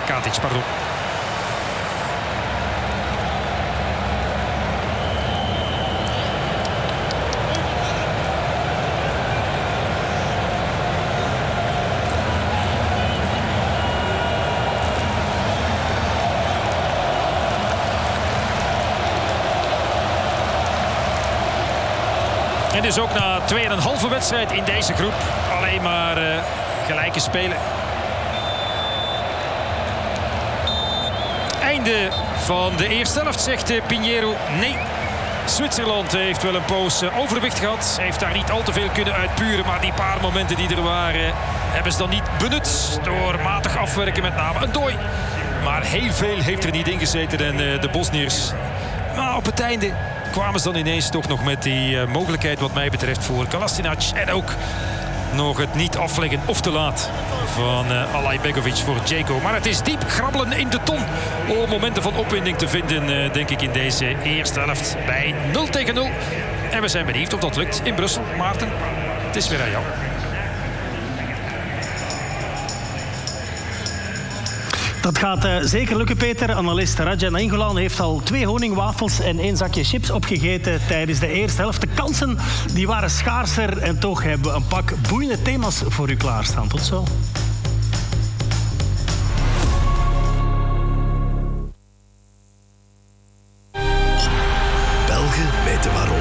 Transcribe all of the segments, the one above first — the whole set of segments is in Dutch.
Katic, pardon. En dus ook na 2,5 wedstrijd in deze groep alleen maar gelijke spelen. Einde van de eerste helft, zegt Pinheiro. Nee, Zwitserland heeft wel een poos overwicht gehad. Heeft daar niet al te veel kunnen uitpuren. Maar die paar momenten die er waren, hebben ze dan niet benut. Door matig afwerken, met name een dooi. Maar heel veel heeft er niet in gezeten. En de Bosniërs, maar op het einde kwamen ze dan ineens toch nog met die mogelijkheid wat mij betreft voor Kolasinac. En ook nog het niet afleggen of te laat van Alaibegovic voor Dzeko. Maar het is diep grabbelen in de ton om momenten van opwinding te vinden, denk ik, in deze eerste helft. Bij 0-0. En we zijn benieuwd of dat lukt in Brussel. Maarten, het is weer aan jou. Dat gaat zeker lukken, Peter. Analist Radja Nainggolan heeft al 2 honingwafels en 1 zakje chips opgegeten tijdens de eerste helft. De kansen die waren schaarser en toch hebben we een pak boeiende thema's voor u klaarstaan. Tot zo. Belgen weten waarom.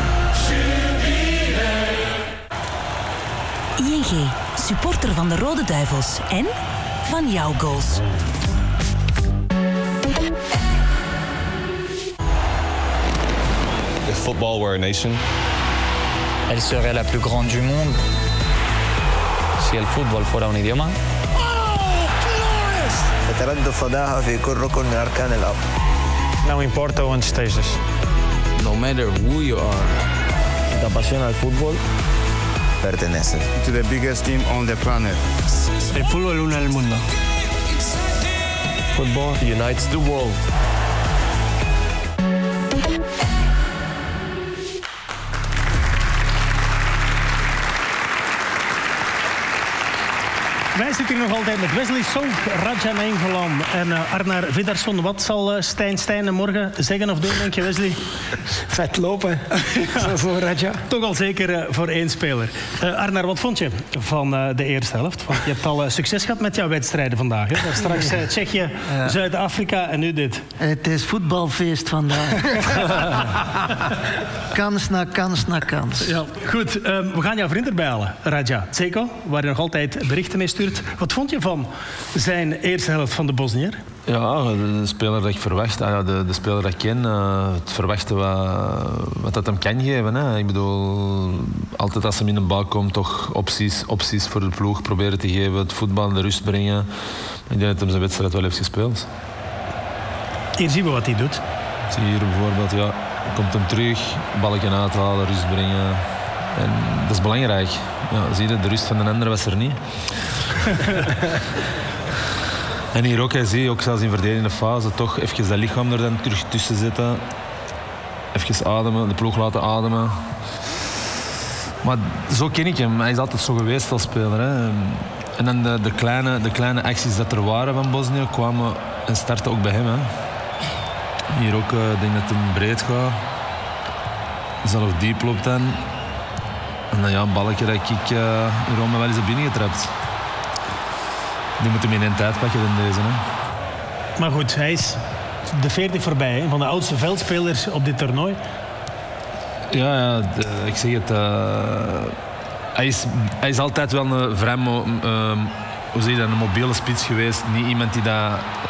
ING, supporter van de Rode Duivels en van jouw goals. If football were a nation, elle serait la plus grande du monde. Si el fútbol fuera un idioma. Não importa onde estejas. No matter who you are, si te apasiona el fútbol, perteneces to the biggest team on the planet. El fútbol une el mundo. Football unites the world. Wij zitten hier nog altijd met Wesley Sonk, Radja Nainggolan en Arnar Vidarsson. Wat zal Stijn Stijnen morgen zeggen of doen, denk je, Wesley? Vet lopen, zo voor Radja. Toch al zeker voor 1 speler. Arnar, wat vond je van de eerste helft? Want je hebt al succes gehad met jouw wedstrijden vandaag. Hè? Daar straks Tsjechië, Zuid-Afrika en nu dit. Het is voetbalfeest vandaag. Kans na kans na kans. Ja, goed, we gaan jouw vriend erbij halen, Radja. Dzeko, waar je nog altijd berichten mee stuurt. Wat vond je van zijn eerste helft van de Bosniër? Ja, de speler dat ik verwacht, de speler dat ik ken, het verwachten wat dat hem kan geven. Hè. Ik bedoel, altijd als hij in de bal komt, toch opties voor de ploeg proberen te geven, het voetbal in de rust brengen. Ik denk dat hij zijn wedstrijd wel heeft gespeeld. Hier zien we wat hij doet. Zie hier bijvoorbeeld, ja, komt hem terug, balken uithalen, rust brengen. En dat is belangrijk. Ja, zie je, de rust van de ander was er niet. En hier ook, zie je ook zelfs in verdedigende fase toch even dat lichaam er dan terug tussen zetten. Even ademen, de ploeg laten ademen. Maar zo ken ik hem. Hij is altijd zo geweest als speler. Hè. En dan de kleine acties dat er waren van Bosnië kwamen en starten ook bij hem. Hè. Hier ook, ik denk dat hij breed gaat. Zelf diep loopt dan. En dan ja, een balletje dat ik hier wel eens heb binnengetrapt. Die moeten hem in 1 tijd pakken dan deze. Hè. Maar goed, hij is de 40 voorbij, hè? Van de oudste veldspelers op dit toernooi. Ja, ik zeg het. Hij is altijd wel een vrij hoe zeg je dat, een mobiele spits geweest. Niet iemand die dat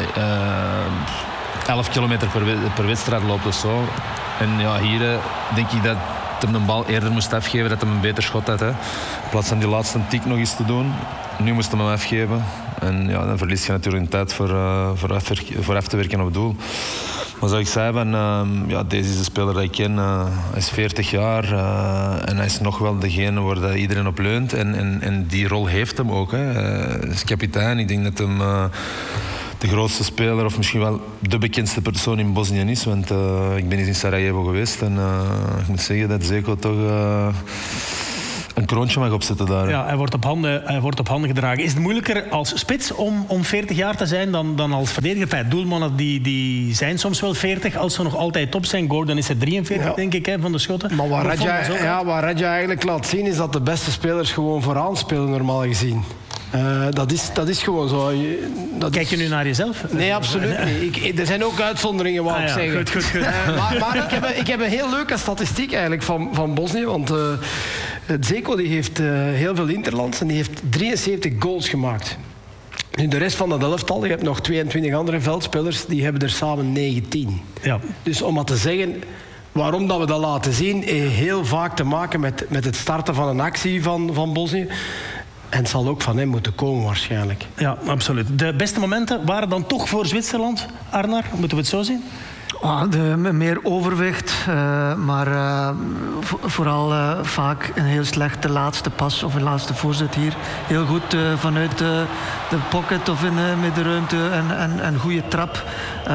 11 kilometer per wedstrijd loopt of zo. En ja, hier denk ik dat hem de bal eerder moest afgeven, dat hij een beter schot had. Hè. In plaats van die laatste tik nog eens te doen. Nu moest hij hem afgeven. En ja, dan verlies je natuurlijk een tijd voor af te werken op doel. Maar zoals ik zei, ja, deze is de speler dat ik ken. Hij is 40 jaar en hij is nog wel degene waar dat iedereen op leunt. En die rol heeft hem ook. Hè. Hij is kapitein. Ik denk dat hem de grootste speler, of misschien wel de bekendste persoon in Bosnië is. Want ik ben eens in Sarajevo geweest en ik moet zeggen dat Dzeko toch een kroontje mag opzetten daar. Ja, hij wordt op handen gedragen. Is het moeilijker als spits om 40 jaar te zijn dan als verdediger? Doelmannen die zijn soms wel 40 als ze nog altijd top zijn. Gordon is er 43, denk ik, van de schotten. Maar wat Radja eigenlijk laat zien is dat de beste spelers gewoon vooraan spelen, normaal gezien. Dat is gewoon zo. Kijk je nu naar jezelf? Nee, absoluut niet. Er zijn ook uitzonderingen, wou ik zeggen. Goed. Maar ik heb een heel leuke statistiek eigenlijk van Bosnië. Want Dzeko die heeft heel veel interlands en die heeft 73 goals gemaakt. Nu, de rest van dat elftal, je hebt nog 22 andere veldspelers, die hebben er samen 19. Ja. Dus om maar te zeggen... Waarom dat we dat laten zien, heeft heel vaak te maken met het starten van een actie van Bosnië. En het zal ook van hem moeten komen waarschijnlijk. Ja, absoluut. De beste momenten waren dan toch voor Zwitserland, Arnar? Moeten we het zo zien? Meer overwicht, maar vooral vaak een heel slechte laatste pas of een laatste voorzet hier. Heel goed vanuit de pocket of in de middenruimte en goede trap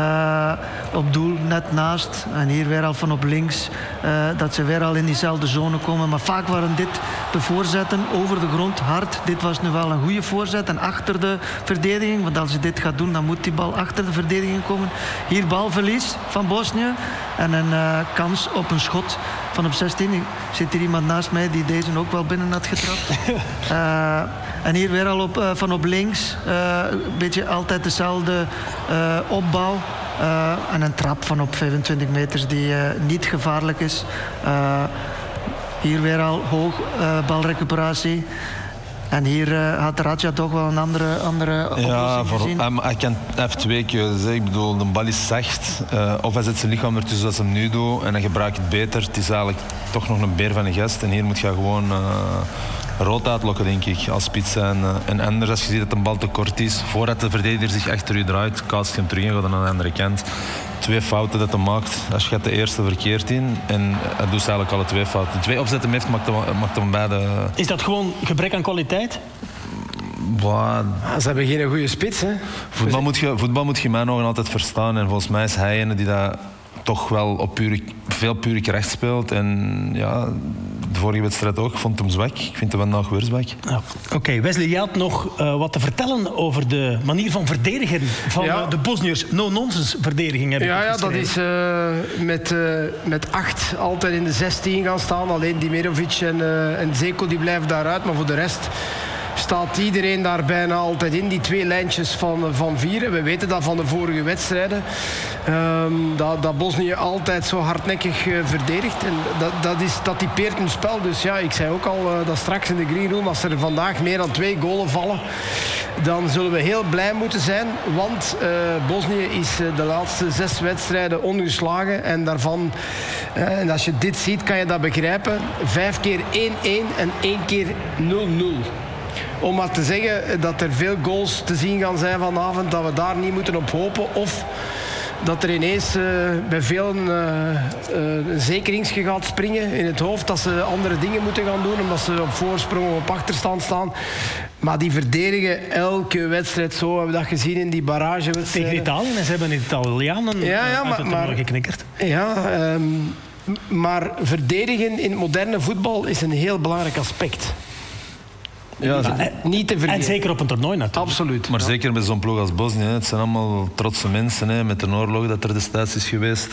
op doel, net naast. En hier weer al van op links, dat ze weer al in diezelfde zone komen. Maar vaak waren dit de voorzetten over de grond, hard. Dit was nu wel een goede voorzet en achter de verdediging. Want als je dit gaat doen, dan moet die bal achter de verdediging komen. Hier balverlies van Bosnië en een kans op een schot van op 16. Er zit hier iemand naast mij die deze ook wel binnen had getrapt. En hier weer al van op links. Een beetje altijd dezelfde opbouw. En een trap van op 25 meters die niet gevaarlijk is. Hier weer al hoog balrecuperatie. En hier had Radja toch wel een andere oplossing gezien. Hij heeft twee keuzes. Ik bedoel, de bal is zacht. Of hij zet zijn lichaam ertussen zoals hij hem nu doet. En hij gebruikt het beter. Het is eigenlijk toch nog een beer van een gast. En hier moet je gewoon rood uitlokken, denk ik, als spits zijn. En anders, als je ziet dat de bal te kort is, voordat de verdediger zich achter u draait, kaatst je hem terug en gaat dan aan de andere kant. 2 fouten dat hij maakt. Als je gaat de eerste verkeerd in en hij doet eigenlijk alle 2 fouten. 2 opzetten heeft, maakt hem beide... Is dat gewoon gebrek aan kwaliteit? Ze hebben geen goede spits, hè? Voetbal moet je in mijn ogen altijd verstaan. En volgens mij is hij een die dat toch wel op veel pure kracht speelt. En ja, de vorige wedstrijd ook. Ik vond hem zwak. Ik vind hem vandaag weer zwak. Ja. Oké, Wesley, je had nog wat te vertellen over de manier van verdedigen van de Bosniërs. No-nonsense verdediging heb ik dat is met 8 altijd in de 16 gaan staan. Alleen Dimirovic en Dzeko die blijven daaruit. Maar voor de rest staat iedereen daar bijna altijd in. Die 2 lijntjes van 4. We weten dat van de vorige wedstrijden. Dat Bosnië altijd zo hardnekkig verdedigt. En dat typeert hun spel. Dus ja, ik zei ook al dat straks in de Green Room, als er vandaag meer dan 2 goalen vallen, dan zullen we heel blij moeten zijn. Want Bosnië is de laatste 6 wedstrijden ongeslagen. En daarvan, en als je dit ziet, kan je dat begrijpen. 5 keer 1-1 en 1 keer 0-0. Om maar te zeggen dat er veel goals te zien gaan zijn vanavond, dat we daar niet moeten op hopen. Of dat er ineens bij velen een zekeringsje gaat springen in het hoofd, dat ze andere dingen moeten gaan doen, omdat ze op voorsprong of op achterstand staan. Maar die verdedigen elke wedstrijd zo. We hebben dat gezien in die barragewedstrijden. Tegen Italië, en ze hebben de Italianen uit het toernooi geknikkerd. Ja, maar verdedigen in het moderne voetbal is een heel belangrijk aspect. Ja, niet te vergeten. En zeker op een toernooi natuurlijk. Absoluut. Maar zeker met zo'n ploeg als Bosnië. Het zijn allemaal trotse mensen. Hè, met de oorlog dat er destijds is geweest.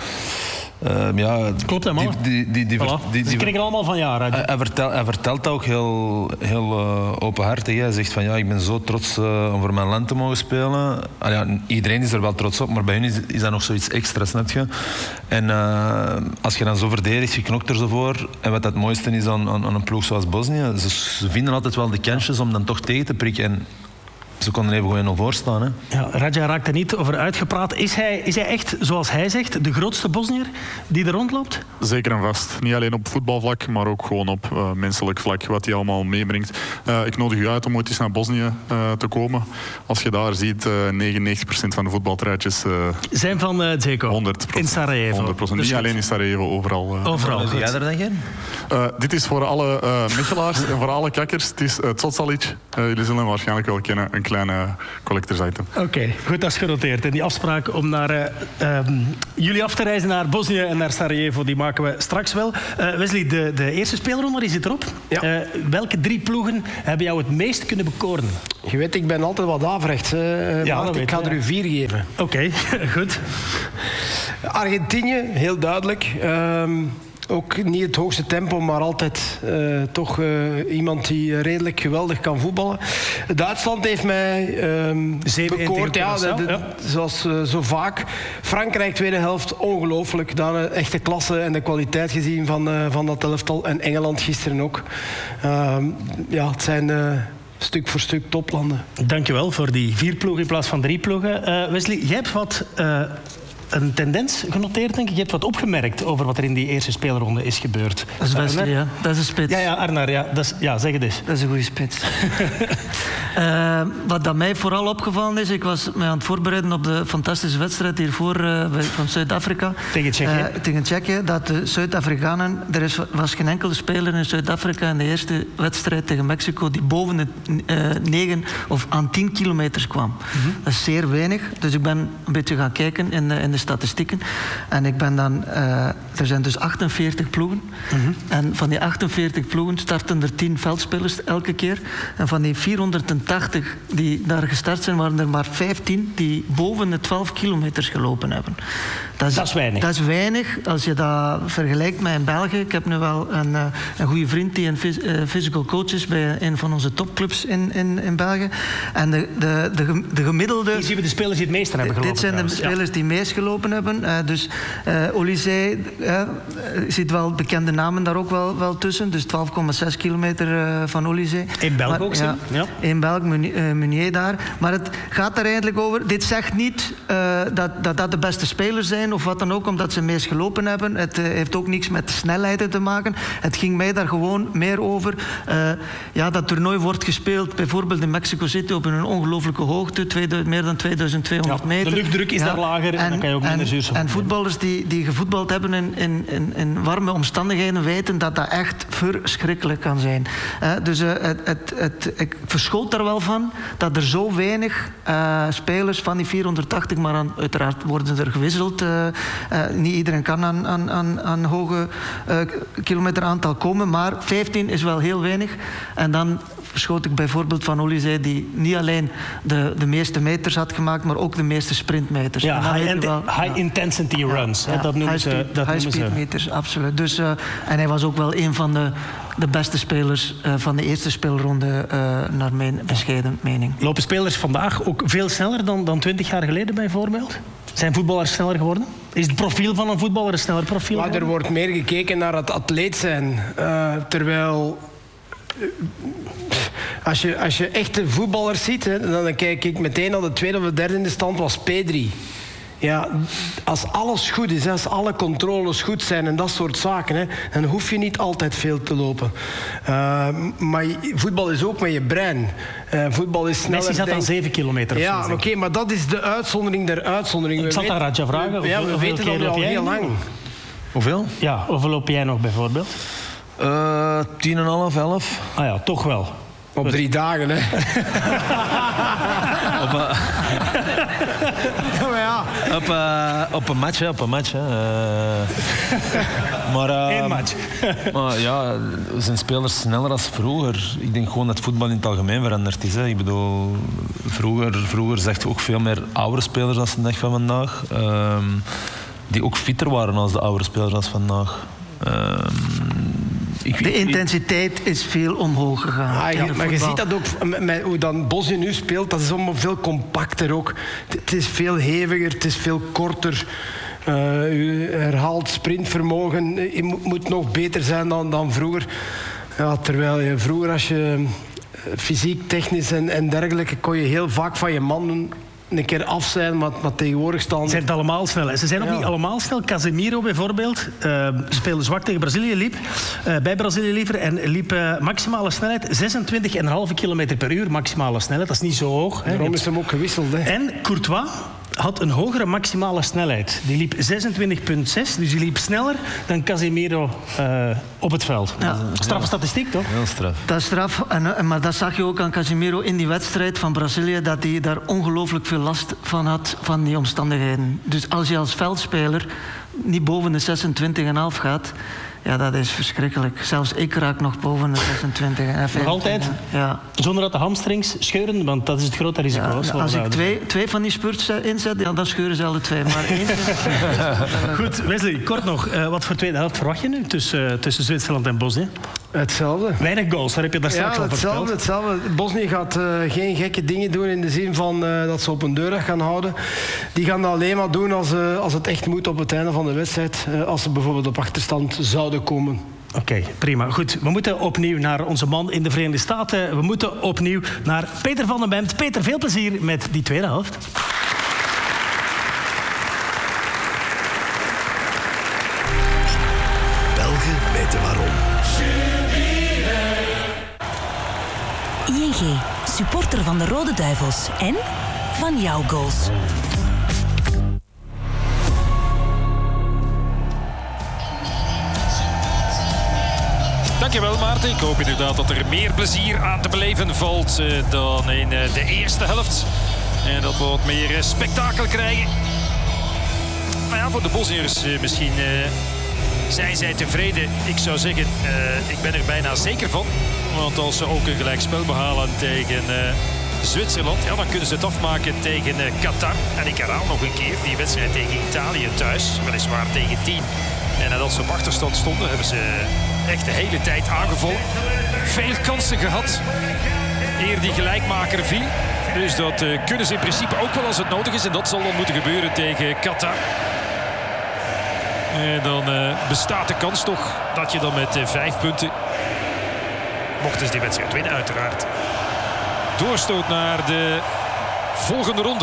Klopt, hè, man. Ze krijgen allemaal van hij vertelt dat ook heel openhartig. Hij zegt van ik ben zo trots om voor mijn land te mogen spelen. Iedereen is er wel trots op, maar bij hun is dat nog zoiets extra, snap je? En als je dan zo verdedigt, je knokt er zo voor. En wat het mooiste is aan een ploeg zoals Bosnië, ze vinden altijd wel de kansjes om dan toch tegen te prikken. En ze konden even gewoon 1-0 voorstaan. Hè. Ja, Radja raakt er niet over uitgepraat. Is hij echt, zoals hij zegt, de grootste Bosniër die er rondloopt? Zeker en vast. Niet alleen op voetbalvlak, maar ook gewoon op menselijk vlak, wat hij allemaal meebrengt. Ik nodig u uit om ooit eens naar Bosnië te komen. Als je daar ziet, 99% van de voetbaltruitjes zijn van Dzeko. 100%. In Sarajevo. 100%. Niet alleen in Sarajevo, overal. Overal. Zie jij er dan geen? Dit is voor alle Mechelaars en voor alle kakkers. Het is Tsotsalic. Jullie zullen hem waarschijnlijk wel kennen. Een kleine collectors item. Oké, goed, dat is genoteerd. En die afspraak om naar jullie af te reizen naar Bosnië en naar Sarajevo, die maken we straks wel. Wesley, de eerste speelronde die zit erop. Ja. Welke 3 ploegen hebben jou het meest kunnen bekoren? Je weet, ik ben altijd wat averechts. Ik ga er u 4 geven. Oké, goed. Argentinië, heel duidelijk. Ook niet het hoogste tempo, maar altijd toch iemand die redelijk geweldig kan voetballen. Duitsland heeft mij bekoord, zoals zo vaak. Frankrijk, tweede helft, ongelooflijk. Dan echte klasse en de kwaliteit gezien van dat elftal. En Engeland gisteren ook. Het zijn stuk voor stuk toplanden. Dankjewel voor die 4 ploegen in plaats van 3 ploegen. Wesley, jij hebt wat... een tendens genoteerd, denk ik. Je hebt wat opgemerkt over wat er in die eerste speelronde is gebeurd. Dat is Wesley, ja. Dat is een spits. Ja, Arnar, zeg het eens. Dat is een goede spits. Wat dat mij vooral opgevallen is, ik was mij aan het voorbereiden op de fantastische wedstrijd hiervoor van Zuid-Afrika. Tegen Tsjechië. Tegen Tsjechië, dat de Zuid-Afrikanen... was geen enkele speler in Zuid-Afrika in de eerste wedstrijd tegen Mexico die boven de 9 of aan 10 kilometers kwam. Mm-hmm. Dat is zeer weinig. Dus ik ben een beetje gaan kijken in de statistieken. En ik ben dan... er zijn dus 48 ploegen. Mm-hmm. En van die 48 ploegen starten er 10 veldspelers elke keer. En van die 480 die daar gestart zijn, waren er maar 15 die boven de 12 kilometers gelopen hebben. Dat is weinig. Dat is weinig als je dat vergelijkt met in België. Ik heb nu wel een goede vriend die een physical coach is bij een van onze topclubs in België. En de gemiddelde... Hier zien we de spelers die het meest hebben gelopen. Dit zijn de spelers die meest gelopen hebben. Dus Olysée zit wel bekende namen daar ook wel tussen. Dus 12,6 kilometer van Olysée. In België ook, ja. In België, Meunier daar. Maar het gaat er eigenlijk over... Dit zegt niet dat de beste spelers zijn of wat dan ook, omdat ze meest gelopen hebben. Het heeft ook niks met snelheden te maken. Het ging mij daar gewoon meer over. Dat toernooi wordt gespeeld, bijvoorbeeld in Mexico City, op een ongelooflijke hoogte, meer dan 2200 meter. De luchtdruk is daar lager en dan kan je ook minder zuurstof. En voetballers die gevoetbald hebben in warme omstandigheden weten dat dat echt verschrikkelijk kan zijn. Dus ik verschoot daar wel van dat er zo weinig spelers van die 480, maar uiteraard worden er gewisseld. Niet iedereen kan aan hoge kilometeraantal komen, maar 15 is wel heel weinig. En dan verschoot ik bijvoorbeeld van Olysée, die niet alleen de meeste meters had gemaakt, maar ook de meeste sprintmeters. Ja, high intensity runs. Ja, dat noemen ze. High speed meters, absoluut. Dus, en hij was ook wel een van de beste spelers van de eerste speelronde, naar mijn bescheiden mening. Lopen spelers vandaag ook veel sneller dan 20 jaar geleden bijvoorbeeld? Zijn voetballers sneller geworden? Is het profiel van een voetballer een sneller profiel geworden? Er wordt meer gekeken naar het atleet zijn. Terwijl... Als je echte voetballers ziet, dan kijk ik meteen naar de tweede of de derde in de stand, was Pedri. Ja, als alles goed is, als alle controles goed zijn en dat soort zaken, dan hoef je niet altijd veel te lopen. Maar voetbal is ook met je brein. Voetbal is sneller. Messi zat aan 7 kilometer. Ja, oké, maar dat is de uitzondering der uitzondering. Ik zat aan Radja vragen. We weten dat al heel lang. Hoeveel? Ja, hoeveel loop jij nog bijvoorbeeld? 10,5, 11. Ah ja, toch wel. Op 3 dagen, hè. Op een match, hè. Eén match. Maar ja, zijn spelers sneller dan vroeger. Ik denk gewoon dat voetbal in het algemeen veranderd is. Hè. Ik bedoel, vroeger zegt je ook veel meer oudere spelers dan de dag van vandaag. Die ook fitter waren dan de oudere spelers dan vandaag. De intensiteit is veel omhoog gegaan. Maar je ziet dat ook met hoe dan Bosnië nu speelt. Dat is allemaal veel compacter ook. Het is veel heviger, het is veel korter. Je herhaalt sprintvermogen. Je moet nog beter zijn dan vroeger. Ja, terwijl je vroeger, als je fysiek, technisch en dergelijke, kon je heel vaak van je man een keer af zijn, maar tegenwoordig staan... Ze zijn het allemaal snel. Ze zijn ook niet allemaal snel. Casemiro bijvoorbeeld speelde zwak tegen Brazilië, bij Brazilië liever, en liep maximale snelheid 26,5 km per uur maximale snelheid. Dat is niet zo hoog. Daarom is hem ook gewisseld. Hè. En Courtois had een hogere maximale snelheid. Die liep 26,6, dus die liep sneller dan Casemiro op het veld. Ja. Straffe statistiek, toch? Heel straf. Dat is straf, maar dat zag je ook aan Casemiro in die wedstrijd van Brazilië, dat hij daar ongelooflijk veel last van had, van die omstandigheden. Dus als je als veldspeler niet boven de 26,5 gaat, ja, dat is verschrikkelijk. Zelfs ik raak nog boven de 26. Nog altijd? Ja. Zonder dat de hamstrings scheuren, want dat is het grote risico. Ja, als ik twee van die spurts inzet, dan scheuren ze alle twee. Maar één... Goed, Wesley, kort nog. Wat voor tweede helft verwacht je nu tussen Zwitserland en Bosnië? Hetzelfde. Weinig goals, daar heb je daar straks al verteld. Hetzelfde. Bosnië gaat geen gekke dingen doen in de zin van dat ze op een deurdag gaan houden. Die gaan dat alleen maar doen als het echt moet op het einde van de wedstrijd. Als ze bijvoorbeeld op achterstand zouden komen. Oké, prima. Goed, we moeten opnieuw naar onze man in de Verenigde Staten. We moeten opnieuw naar Peter van den Bemt. Peter, veel plezier met die tweede helft. Belgen weten waarom. ING, supporter van de Rode Duivels en van jouw goals. Dankjewel Maarten. Ik hoop inderdaad dat er meer plezier aan te beleven valt dan in de eerste helft. En dat we wat meer spektakel krijgen. Maar ja, voor de Bosniërs misschien zijn zij tevreden. Ik zou zeggen, ik ben er bijna zeker van. Want als ze ook een gelijkspel behalen tegen Zwitserland, ja, dan kunnen ze het afmaken tegen Qatar. En ik herhaal nog een keer die wedstrijd tegen Italië thuis. Weliswaar tegen 10. En nadat ze op achterstand stonden, hebben ze echt de hele tijd aangevallen. Veel kansen gehad eer die gelijkmaker viel. Dus dat kunnen ze in principe ook wel als het nodig is. En dat zal dan moeten gebeuren tegen Qatar. En dan bestaat de kans toch dat je dan met 5 punten, mochten ze die wedstrijd winnen uiteraard, doorstoot naar de volgende ronde.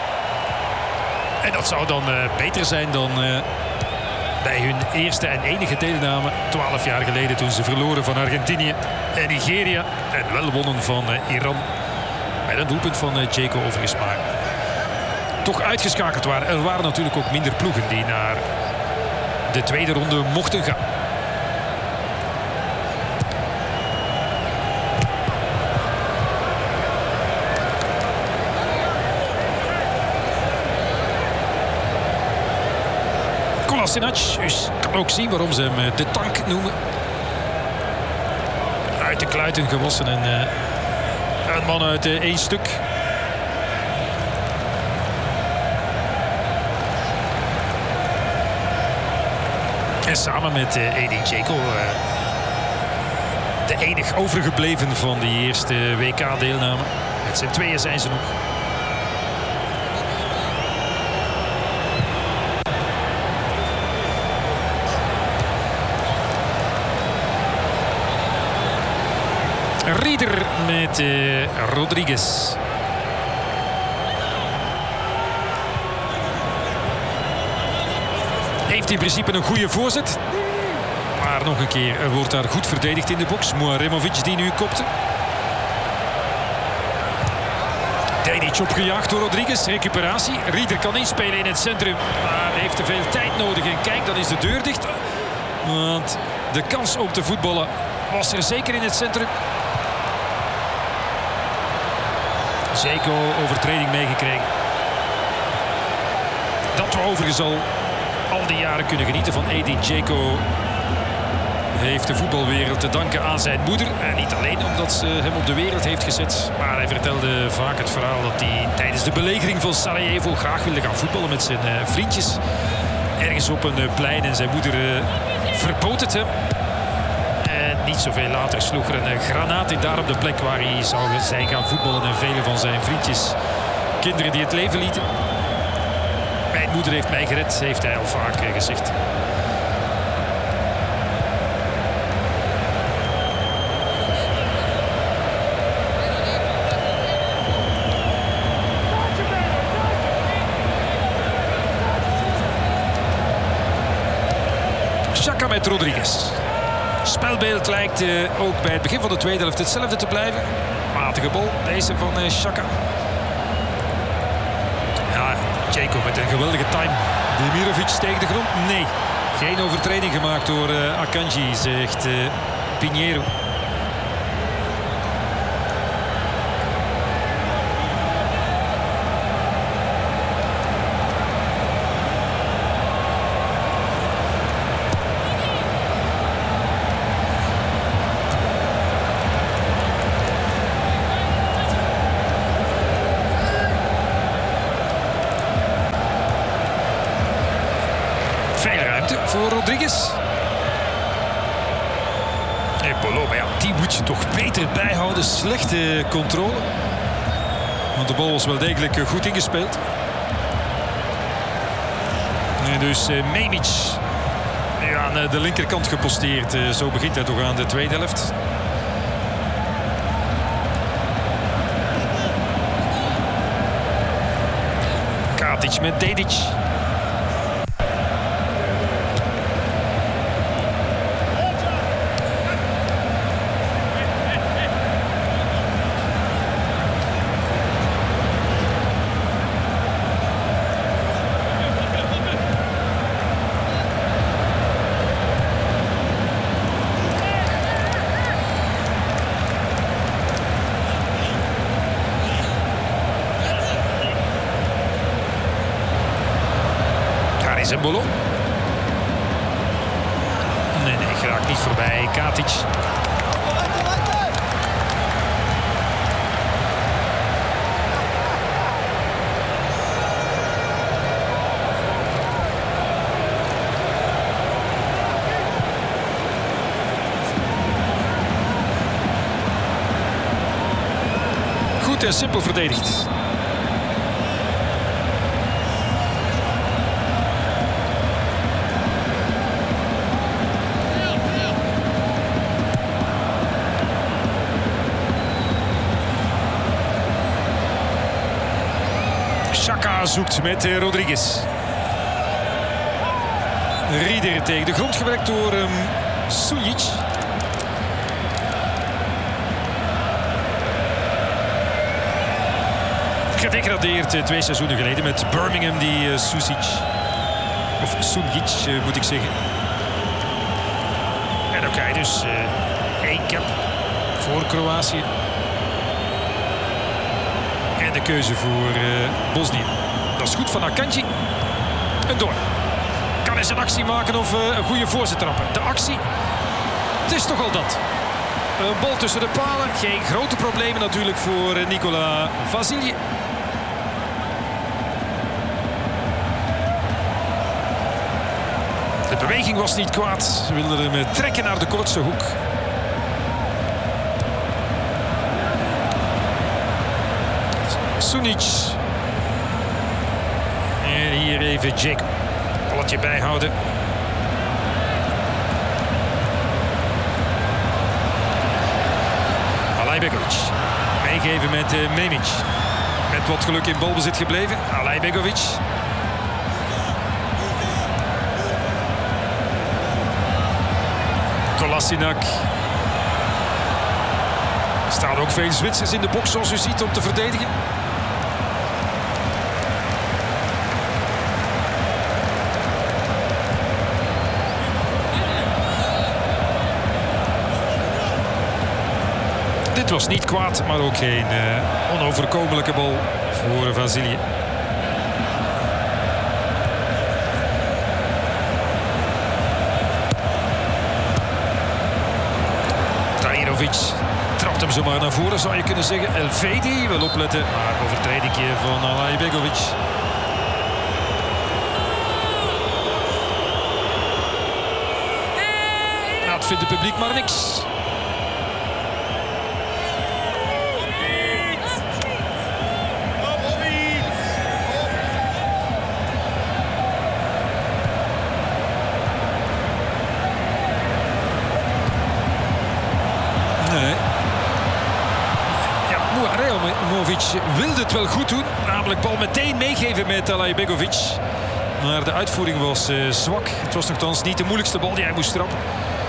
En dat zou dan beter zijn dan bij hun eerste en enige deelname 12 jaar geleden, toen ze verloren van Argentinië en Nigeria en wel wonnen van Iran. Met een doelpunt van Dzeko overigens, maar toch uitgeschakeld waren. Er waren natuurlijk ook minder ploegen die naar de tweede ronde mochten gaan. Kolasinac, dus kan ook zien waarom ze hem de tank noemen. Uit de kluiten gewassen en een man uit één stuk. En samen met Edin Dzeko, de enig overgebleven van die eerste WK-deelname. Met z'n tweeën zijn ze nog. Rieder met Rodriguez. Heeft in principe een goede voorzet. Maar nog een keer, er wordt daar goed verdedigd in de box. Muaremovic die nu kopte. Tadic opgejaagd door Rodriguez. Recuperatie. Rieder kan inspelen in het centrum. Maar heeft te veel tijd nodig. En kijk, dan is de deur dicht. Want de kans om te voetballen was er zeker in het centrum. Dzeko overtreding meegekregen. Dat we overigens al die jaren kunnen genieten van Edin Dzeko. Heeft de voetbalwereld te danken aan zijn moeder. En niet alleen omdat ze hem op de wereld heeft gezet. Maar hij vertelde vaak het verhaal dat hij tijdens de belegering van Sarajevo graag wilde gaan voetballen met zijn vriendjes. Ergens op een plein en zijn moeder verbood het hem. En niet zoveel later sloeg er een granaat in daar op de plek waar hij zou zijn gaan voetballen. En vele van zijn vriendjes, kinderen die het leven lieten. Mijn moeder heeft mij gered, heeft hij al vaak gezegd. Xhaka met Rodriguez. Spelbeeld lijkt ook bij het begin van de tweede helft hetzelfde te blijven. Matige bal, deze van Xhaka. Ja, Dzeko Zeko met een geweldige time. Demirovic tegen de grond? Nee. Geen overtreding gemaakt door Akanji, zegt Pinheiro. Voor Rodriguez. En Polo, maar ja, die moet je toch beter bijhouden. Slechte controle. Want de bal was wel degelijk goed ingespeeld. En dus Memic aan de linkerkant geposteerd. Zo begint hij toch aan de tweede helft. Katic met Dedic. Zembolo. Nee, geraakt niet voorbij. Katic. Goed en simpel verdedigd. Xhaka zoekt met Rodriguez. Rieder tegen de grond gewerkt door Suljic. Gedegradeerd 2 seizoenen geleden met Birmingham, die Suljic. Of Suljic moet ik zeggen. En ook hij dus 1 cap voor Kroatië. En de keuze voor Bosnië. Dat is goed van Akanji. En door. Kan hij zijn actie maken of een goede voorzet trappen? De actie. Het is toch al dat. Een bal tussen de palen. Geen grote problemen natuurlijk voor Nicola Vasilje. De beweging was niet kwaad. Ze wilden hem trekken naar de kortste hoek. Sunic. En hier even Jacob. Balletje bijhouden. Alajbegovic. Meegeven met Memic. Met wat geluk in balbezit gebleven. Alajbegovic. Kolasinac. Er staan ook veel Zwitsers in de box zoals u ziet om te verdedigen. Dit was niet kwaad, maar ook geen onoverkomelijke bal voor Vasilje. Tahirovic trapt hem zomaar naar voren, zou je kunnen zeggen. Elvedi wil opletten, maar overtreding van Alajbegovic. Dat vindt het publiek maar niks. Wilde het wel goed doen, namelijk bal meteen meegeven met Alajbegovic. Maar de uitvoering was zwak. Het was nogthans niet de moeilijkste bal die hij moest trappen.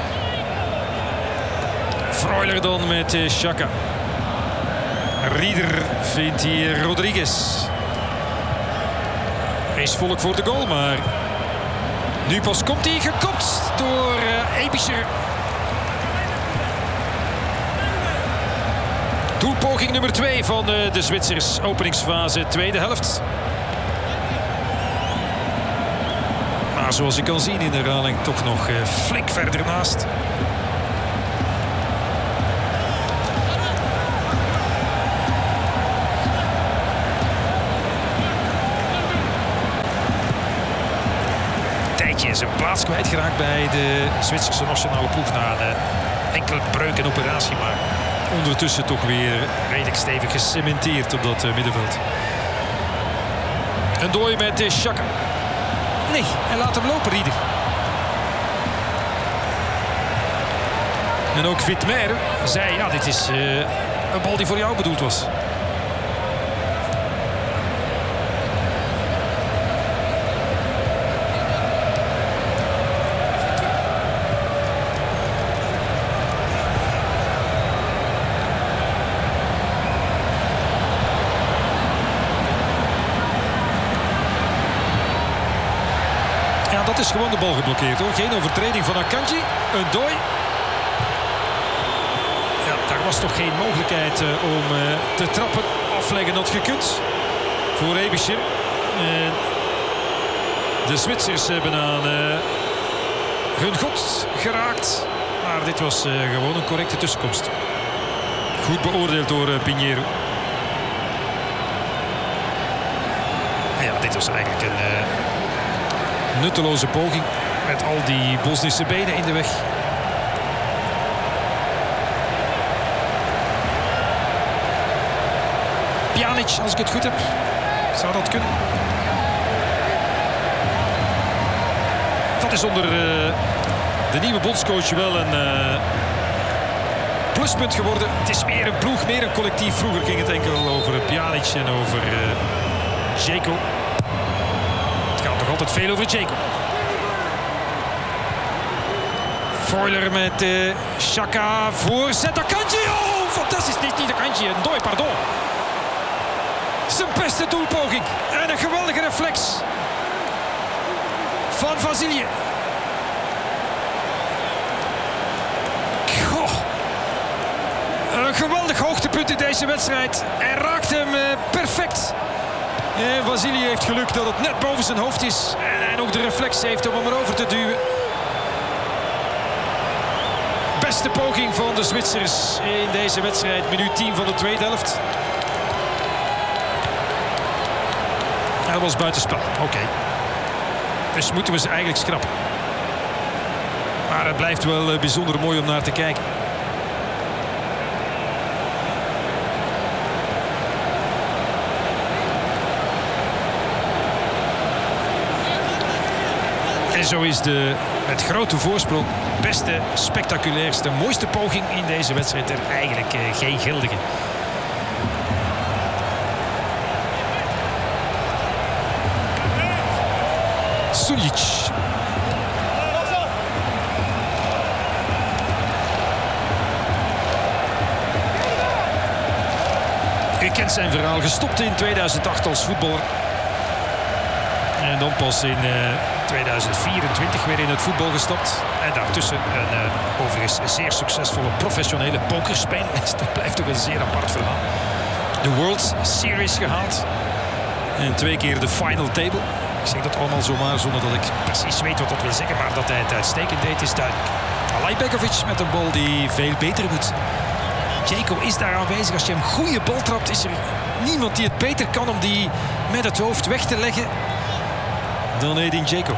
Freuler dan met Xhaka. Rieder vindt hier Rodriguez. Er is volk voor de goal, maar nu pas komt hij, gekopt door Aebischer. Doelpoging nummer 2 van de Zwitsers. Openingsfase, tweede helft. Maar zoals je kan zien in de herhaling toch nog flink verder naast. Tijdje is een plaats kwijtgeraakt bij de Zwitserse nationale ploeg na een enkele breuk en operatie. Maar ondertussen toch weer redelijk stevig gecementeerd op dat middenveld. Een dooi met Xhaka. Nee, hij laat hem lopen, Rieder. En ook Vitmer zei, ja, dit is een bal die voor jou bedoeld was. Dat is gewoon de bal geblokkeerd, hoor. Geen overtreding van Akanji. Een dooi. Ja, daar was toch geen mogelijkheid om te trappen. Afleggen had gekund voor Aebischer. De Zwitsers hebben aan hun god geraakt. Maar dit was gewoon een correcte tussenkomst. Goed beoordeeld door Pinheiro. Ja, dit was eigenlijk een nutteloze poging met al die Bosnische benen in de weg. Pjanic, als ik het goed heb. Zou dat kunnen? Dat is onder de nieuwe bondscoach wel een pluspunt geworden. Het is meer een ploeg, meer een collectief. Vroeger ging het enkel over Pjanic en over Dzeko. Altijd veel over Dzeko. Foiler met Xhaka. Voorzet Akanji. Oh, fantastisch. Niet Akanji. Een dooi, pardon. Zijn beste doelpoging. En een geweldige reflex van Vasilije. Een geweldig hoogtepunt in deze wedstrijd. Hij raakt hem perfect. Vasilije heeft geluk dat het net boven zijn hoofd is. En ook de reflex heeft om hem erover te duwen. Beste poging van de Zwitsers in deze wedstrijd. Minuut 10 van de tweede helft. Hij was buitenspel. Oké. Dus moeten we ze eigenlijk schrappen. Maar het blijft wel bijzonder mooi om naar te kijken. En zo is de met grote voorsprong beste, spectaculairste, mooiste poging in deze wedstrijd er eigenlijk geen geldige. Suljic. U kent zijn verhaal. Gestopt in 2008 als voetballer. En dan pas in 2024 weer in het voetbal gestapt. En daartussen een overigens zeer succesvolle professionele pokerspeler. Dat blijft toch een zeer apart verhaal. De World Series gehaald. En 2 keer de Final Table. Ik zeg dat allemaal zomaar zonder dat ik precies weet wat dat wil zeggen. Maar dat hij het uitstekend deed is duidelijk. Alajbegovic met een bal die veel beter moet. Dzeko is daar aanwezig. Als je hem goede bal trapt, is er niemand die het beter kan om die met het hoofd weg te leggen dan Edin Dzeko.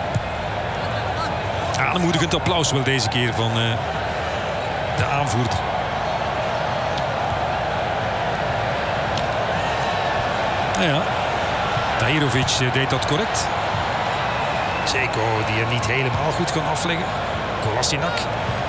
Aanmoedigend applaus wel deze keer van de aanvoerder. Nou ja, Tahirovic deed dat correct. Dzeko die er niet helemaal goed kan afleggen. Kolasinac.